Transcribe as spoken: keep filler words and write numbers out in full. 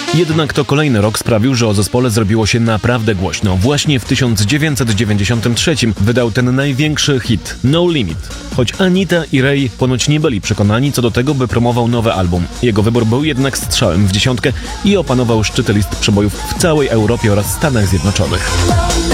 Jednak to kolejny rok sprawił, że o zespole zrobiło się naprawdę głośno. Właśnie w tysiąc dziewięćset dziewięćdziesiątym trzecim wydał ten największy hit No Limit. Choć Anita i Ray ponoć nie byli przekonani co do tego, by promował nowy album. Jego wybór był jednak strzałem w dziesiątkę i opanował szczyty list przebojów w całej Europie oraz Stanach Zjednoczonych.